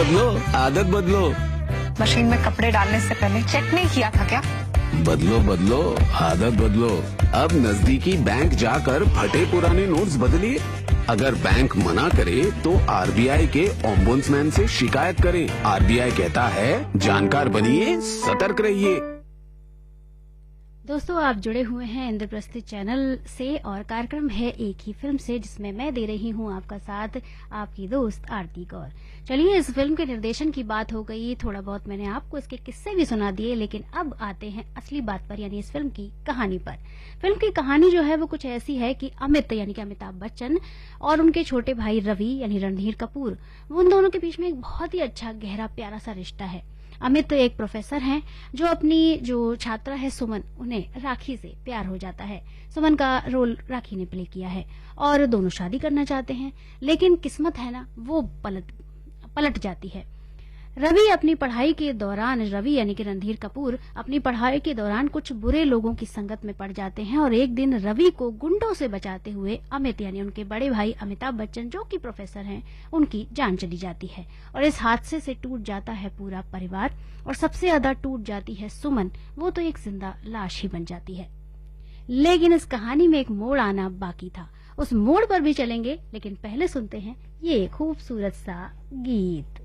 बदलो, आदत बदलो। मशीन में कपड़े डालने से पहले चेक नहीं किया था क्या? बदलो बदलो, आदत बदलो। अब नजदीकी बैंक जाकर फटे पुराने नोट्स बदलिए। अगर बैंक मना करे तो आरबीआई के ओम्बुड्समैन से शिकायत करें। आरबीआई कहता है जानकार बनिए, सतर्क रहिए। दोस्तों, आप जुड़े हुए हैं इंद्रप्रस्थी चैनल से और कार्यक्रम है एक ही फिल्म से, जिसमें मैं दे रही हूं आपका साथ, आपकी दोस्त आरती गौर। चलिए, इस फिल्म के निर्देशन की बात हो गई, थोड़ा बहुत मैंने आपको इसके किस्से भी सुना दिए, लेकिन अब आते हैं असली बात पर, यानी इस फिल्म की कहानी पर। फिल्म की कहानी जो है वो कुछ ऐसी है कि अमित यानी कि अमिताभ बच्चन और उनके छोटे भाई रवि यानी रणधीर कपूर, उन दोनों के बीच में एक बहुत ही अच्छा गहरा प्यारा सा रिश्ता है। अमित एक प्रोफेसर हैं जो अपनी जो छात्रा है सुमन, उन्हें राखी से प्यार हो जाता है। सुमन का रोल राखी ने प्ले किया है और दोनों शादी करना चाहते हैं, लेकिन किस्मत है ना, वो पलट जाती है। रवि यानी कि रणधीर कपूर अपनी पढ़ाई के दौरान कुछ बुरे लोगों की संगत में पड़ जाते हैं और एक दिन रवि को गुंडों से बचाते हुए अमित यानी उनके बड़े भाई अमिताभ बच्चन, जो कि प्रोफेसर हैं, उनकी जान चली जाती है और इस हादसे से टूट जाता है पूरा परिवार और सबसे ज्यादा टूट जाती है सुमन। वो तो एक जिंदा लाश ही बन जाती है। लेकिन इस कहानी में एक मोड़ आना बाकी था, उस मोड़ पर भी चलेंगे, लेकिन पहले सुनते हैं ये खूबसूरत सा गीत।